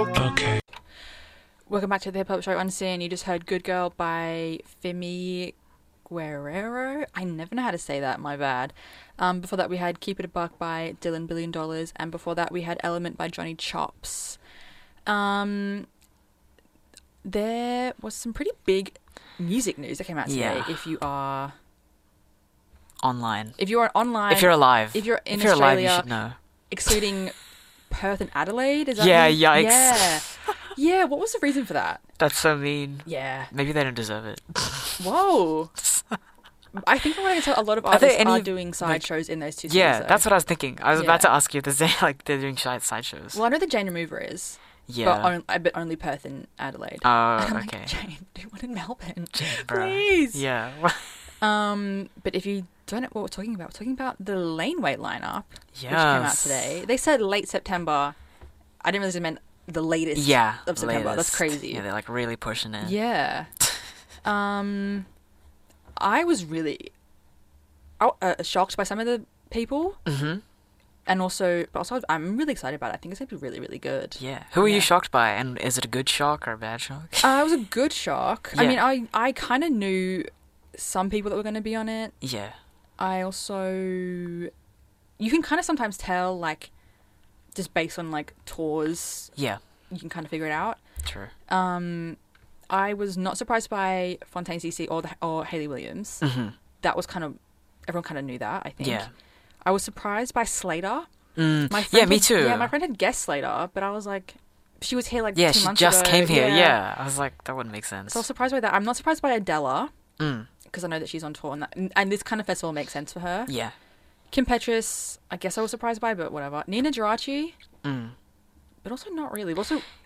Okay. Welcome back to the Hip Hop Show Unseen. You just heard Good Girl by Femi Guerrero. I never know how to say that, my bad. Before that we had Keep It a Buck by Dylan $1 Billion, and before that we had Element by Johnny Chops. There was some pretty big music news that came out today. Yeah. If you are online. If you are online. If you're alive. If you're in if you're Australia, alive, you should know. excluding Perth and Adelaide, is that Yeah, mean? yikes. Yeah. Yeah, what was the reason for that? That's so mean. Yeah. Maybe they don't deserve it. Whoa. I think from what I can tell, a lot of Are there artists any, are doing sideshows in those two cities. Yeah, though. that's what I was thinking. I was about Yeah. to ask you if there's like they're doing sideshows. Well, I know the Jane Remover is. Yeah. But only Perth and Adelaide. Oh, I'm okay. like, Jane, do one in Melbourne. Bruh. Please. Yeah. But if you don't know what we're talking about the Laneway lineup, Yes. which came out today. They said late September. I didn't realize it meant the latest Yeah. of September. latest. That's crazy. Yeah, they're like really pushing it. Yeah. I was really shocked by some of the people. Mm-hmm. And also I'm really excited about it. I think it's going to be really, really good. Yeah. Who are Yeah. you shocked by? And is it a good shock or a bad shock? It was a good shock. I Yeah. mean, I kind of knew some people that were going to be on it. Yeah. I also... You can kind of sometimes tell, like, just based on, like, tours, Yeah. you can kind of figure it out. True. I was not surprised by Fontaine CC or Hayley Williams. Mm-hmm. That was kind of... Everyone kind of knew that, I think. Yeah. I was surprised by Slater. Mm. My friend Yeah, me had- too. Yeah, my friend had guessed Slater, but I was like... She was here, like, Yeah, 2 she months just ago. came here. Yeah. I was like, that wouldn't make sense. So I was surprised by that. I'm not surprised by Adela, Mm. because I know that she's on tour, and this kind of festival makes sense for her. Yeah. Kim Petras, I guess I was surprised by, but whatever. Nina Geraci, Mm. but also not really. Also,